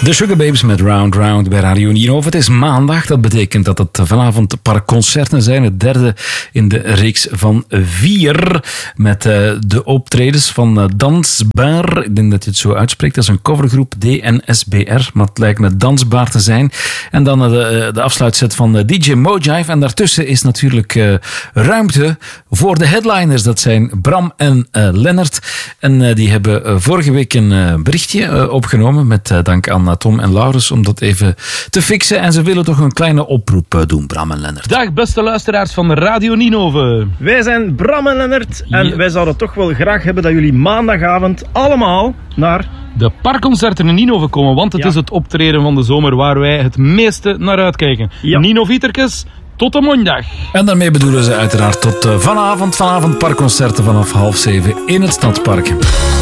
De Sugababes met Round Round bij Radio Nino. Het is maandag, dat betekent dat het vanavond een paar concerten zijn. Het derde in de reeks van 4. Met de optredens van Dansbaar. Ik denk dat je het zo uitspreekt. Dat is een covergroep, DNSBR. Maar het lijkt me dansbaar te zijn. En dan de afsluitset van DJ Mojive. En daartussen is natuurlijk ruimte voor de headliners. Dat zijn Bram en Lennart. En die hebben vorige week een berichtje opgenomen met dank aan Tom en Laurens om dat even te fixen. En ze willen toch een kleine oproep doen, Bram en Lennart. Dag beste luisteraars van Radio Ninove. Wij zijn Bram en Lennart en wij zouden toch wel graag hebben dat jullie maandagavond allemaal naar de parkconcerten in Ninove komen, want het is het optreden van de zomer waar wij het meeste naar uitkijken. Ja. Ninov-ieterkes, tot de maandag. En daarmee bedoelen ze uiteraard tot vanavond parkconcerten vanaf 6:30 in het Stadspark.